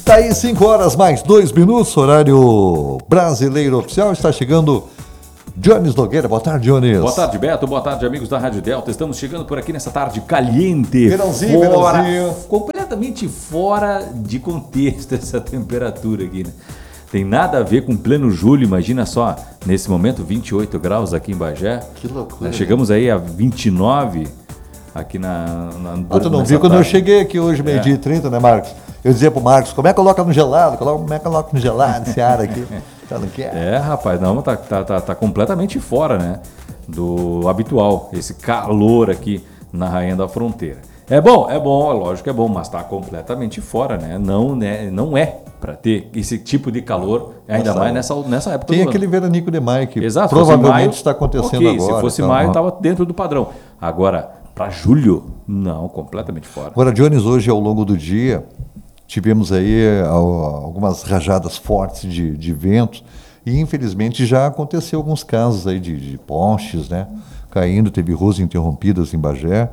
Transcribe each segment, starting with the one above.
Tá aí 5 horas mais 2 minutos, horário brasileiro oficial. Está chegando Jones Nogueira. Boa tarde, Jones. Boa tarde, Beto. Boa tarde, amigos da Rádio Delta. Estamos chegando por aqui nessa tarde caliente. Verãozinho, fora, verãozinho. completamente fora de contexto essa temperatura aqui, né? Tem nada a ver com pleno julho, imagina só, nesse momento 28 graus aqui em Bagé. Que loucura. Chegamos aí a 29 aqui na tu não viu quando eu cheguei aqui hoje, meio-dia e 30, né, Marcos? Eu dizia pro Marcos, como é que coloca no gelado? Como é que coloca no gelado esse ar aqui? Tá, não quer? É, rapaz, não, tá completamente fora, né, do habitual, esse calor aqui na Rainha da Fronteira. É lógico que é bom, mas tá completamente fora, né? Não é para ter esse tipo de calor, ainda mais nessa época Tem do aquele ano. veranico de maio que Exato, provavelmente maio, está acontecendo okay, agora. Se fosse então, maio, estava dentro do padrão. Agora, para julho, não, completamente fora. Agora, Jones, hoje ao longo do dia, tivemos aí algumas rajadas fortes de vento e infelizmente já aconteceu alguns casos aí de postes, né, caindo, teve ruas interrompidas em Bagé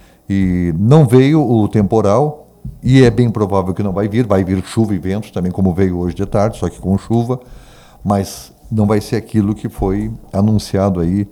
e não veio o temporal e é bem provável que não vai vir chuva e vento também como veio hoje de tarde, só que com chuva, mas não vai ser aquilo que foi anunciado aí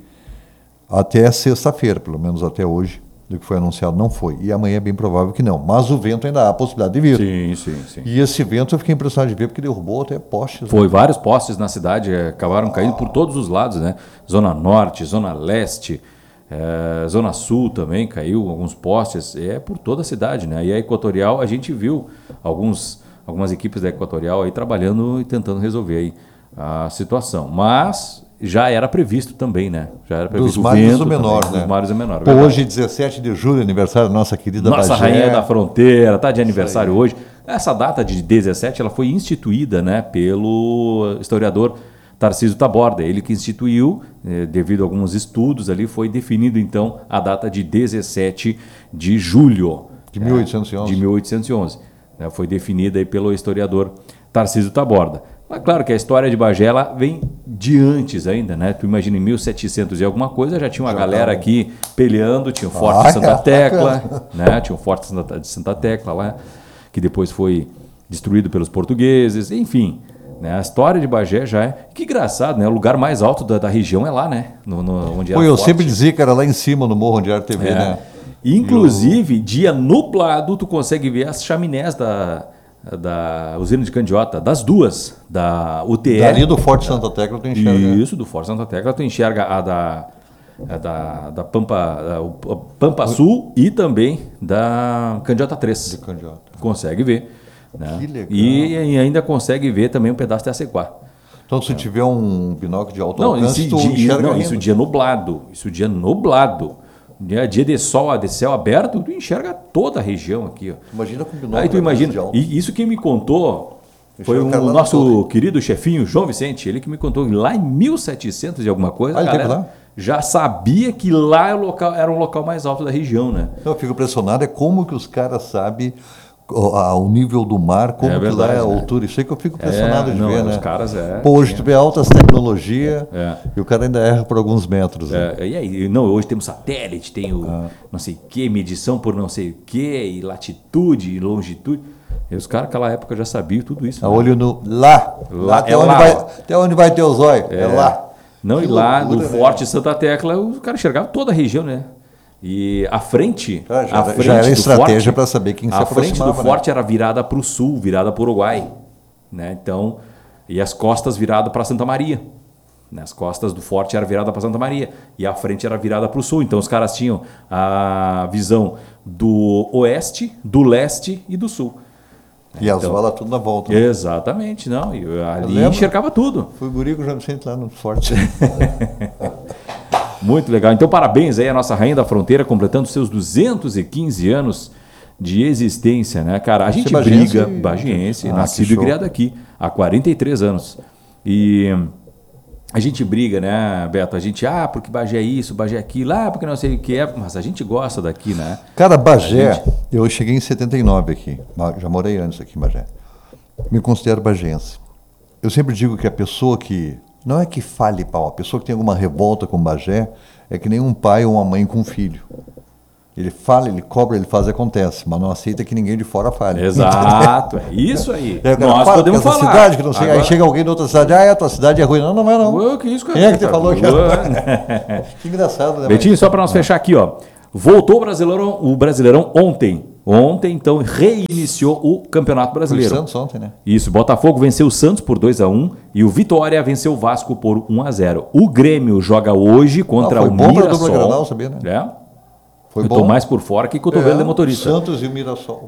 até sexta-feira, pelo menos até hoje. Do que foi anunciado não foi. E amanhã é bem provável que não. Mas o vento ainda há a possibilidade de vir. Sim. E esse vento eu fiquei impressionado de ver porque derrubou até postes. Foi, vários postes na cidade acabaram caindo por todos os lados, né? Zona Norte, Zona Leste, Zona Sul também caiu alguns postes. Por toda a cidade, né? E a Equatorial, a gente viu algumas equipes da Equatorial aí trabalhando e tentando resolver aí a situação. Mas já era previsto também, né? Já era previsto dos mares o menor, também, né? Dos mares o menor. Pô, hoje, 17 de julho, aniversário da nossa querida Bagé. Nossa Rainha da Fronteira, tá de aniversário hoje. Essa data de 17, ela foi instituída, né, pelo historiador Tarcísio Taborda. Ele que instituiu, devido a alguns estudos ali, foi definido então a data de 17 de julho. De 1811. De 1811. Né, foi definida aí pelo historiador Tarcísio Taborda. Mas claro que a história de Bagé ela vem de antes ainda, né? Tu imagina, em 1700 e alguma coisa, já tinha uma galera aqui peleando, tinha o Forte de Santa Tecla, né? Tinha o Forte de Santa Tecla lá, que depois foi destruído pelos portugueses, enfim. Né? A história de Bagé já é... Que engraçado, né? O lugar mais alto da região é lá, né? Onde era eu forte. sempre dizia que era lá em cima, no morro onde era a TV, né? Inclusive, dia nublado, tu consegue ver as chaminés da usina de Candiota, das duas, da UTE. Dali do Forte Santa Tecla tu enxerga. Isso, do Forte Santa Tecla tu enxerga a da Pampa Sul e também da Candiota 3. De Candiota. Consegue ver. Né? Que legal. E ainda consegue ver também um pedaço de Acequá. Então, se tiver um binóculo de alto alcance, isso dia nublado. Isso dia nublado. Dia de sol, de céu aberto, tu enxerga toda a região aqui. Ó. Imagina com binóculo. Aí tu imagina, e isso que me contou foi o nosso querido chefinho João Vicente, ele que me contou que lá em 1700 e alguma coisa, a galera já sabia que lá era o local mais alto da região, né? Eu fico impressionado, é como que os caras sabem o nível do mar, como que lá é a altura. Isso aí que eu fico impressionado de ver, né? Os caras Pô, hoje tu vê altas tecnologias e o cara ainda erra por alguns metros. Né? E aí, hoje temos satélite, tem o não sei o que, medição por não sei o que, e latitude e longitude. E os caras naquela época já sabiam tudo isso. A olho no lá até onde vai ter os olhos, é lá. Não, que e lá loucura, no Forte Santa Tecla, o cara enxergava toda a região, né? E a frente... já era estratégia para saber quem se aproximava. A frente do Forte era virada para o sul, virada para o Uruguai. Né? Então, e as costas viradas para Santa Maria. Né? As costas do Forte eram viradas para Santa Maria. E a frente era virada para o sul. Então, os caras tinham a visão do oeste, do leste e do sul. E as balas tudo na volta. Né? Exatamente, não. E ali enxergava tudo. Fui guri com o João Vicente lá no Forte. Muito legal. Então, parabéns aí à nossa Rainha da Fronteira, completando seus 215 anos de existência, né, cara? A gente briga, bagiense, nascido e criado aqui, há 43 anos. E a gente briga, né, Beto? A gente, porque Bagé é isso, Bagé é aquilo, porque não sei o que é, mas a gente gosta daqui, né? Cara, Bagé, eu cheguei em 79 aqui, já morei antes aqui em Bagé. Me considero bagense. Eu sempre digo que a pessoa que... Não é que fale pau, a pessoa que tem alguma revolta com Bagé é que nem um pai ou uma mãe com um filho. Ele fala, ele cobra, ele faz, acontece, mas não aceita que ninguém de fora fale. Exato, é isso aí. Nós podemos falar. Cidade, que não sei, aí chega alguém de outra cidade, a tua cidade é ruim. Não, não é não. Ué, que isso, cara? Quem é que te falou que era? Que engraçado, né? Betinho, só para nós fechar aqui, ó. Voltou o Brasileirão ontem. Ontem, então, reiniciou o Campeonato Brasileiro. O Santos ontem, né? Isso, Botafogo venceu o Santos por 2-1 e o Vitória venceu o Vasco por 1-0. O Grêmio joga hoje contra o Mirassol. Foi bom para dupla Granal, sabia, né? É. Eu estou mais por fora que cotovelo de motorista. Santos e o Mirassol.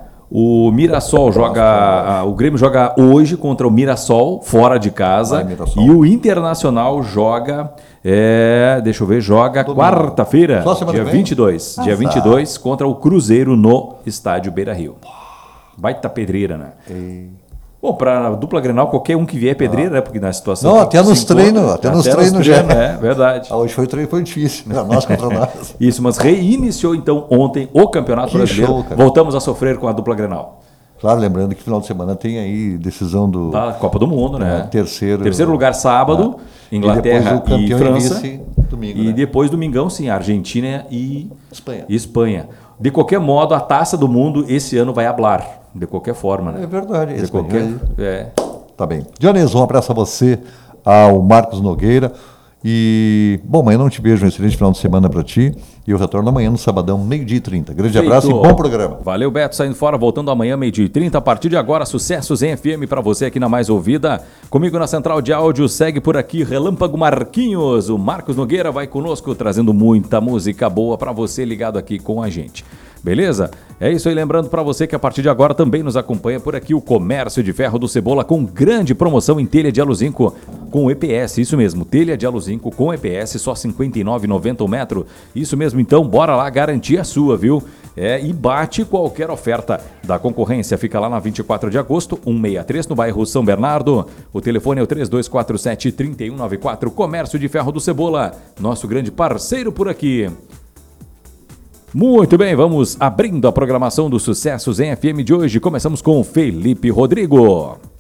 O Mirassol joga. O Grêmio joga hoje contra o Mirassol, fora de casa. E o Internacional joga. Deixa eu ver, joga quarta-feira, dia 22. Dia 22, contra o Cruzeiro no estádio Beira-Rio. Baita pedreira, né? Bom, para a dupla Grenal, qualquer um que vier é pedreira, né? Porque na situação. Não, até nos treinos. Até nos treinos já. É verdade. Hoje foi difícil. Nós contra nós. Isso, mas reiniciou então ontem o Campeonato Brasileiro. Show, voltamos a sofrer com a dupla Grenal. Claro, lembrando que final de semana tem aí decisão da Copa do Mundo, né? Terceiro lugar sábado, Inglaterra e França. Domingo, e depois domingão, sim, Argentina e Espanha. De qualquer modo, a Taça do Mundo esse ano vai hablar. De qualquer forma, né? É verdade. De qualquer... Tá bem. Dionísio, um abraço a você, ao Marcos Nogueira. E, bom, amanhã não te vejo, um excelente final de semana para ti. E eu retorno amanhã no sabadão, 12h30. Grande abraço e bom programa. Valeu, Beto, saindo fora, voltando amanhã, 12h30. A partir de agora, sucessos em FM para você aqui na Mais Ouvida. Comigo na central de áudio, segue por aqui Relâmpago Marquinhos. O Marcos Nogueira vai conosco, trazendo muita música boa para você ligado aqui com a gente. Beleza? É isso aí, lembrando para você que a partir de agora também nos acompanha por aqui o Comércio de Ferro do Cebola com grande promoção em telha de aluzinco com EPS, isso mesmo, telha de aluzinco com EPS só R$ 59,90 o metro. Isso mesmo, então bora lá garantir a sua, viu? E bate qualquer oferta da concorrência. Fica lá na 24 de agosto, 163 no bairro São Bernardo. O telefone é o 3247-3194, Comércio de Ferro do Cebola, nosso grande parceiro por aqui. Muito bem, vamos abrindo a programação dos sucessos em FM de hoje. Começamos com Felipe Rodrigo.